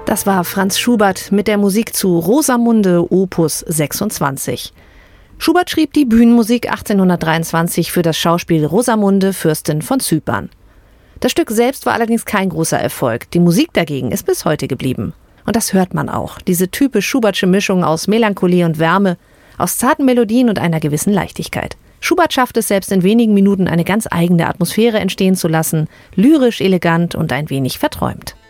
Das war Franz Schubert mit der Musik zu Rosamunde Opus 26. Schubert schrieb die Bühnenmusik 1823 für das Schauspiel Rosamunde, Fürstin von Zypern. Das Stück selbst war allerdings kein großer Erfolg. Die Musik dagegen ist bis heute geblieben. Und das hört man auch, diese typisch Schubertsche Mischung aus Melancholie und Wärme, aus zarten Melodien und einer gewissen Leichtigkeit. Schubert schafft es selbst in wenigen Minuten, eine ganz eigene Atmosphäre entstehen zu lassen, lyrisch, elegant und ein wenig verträumt.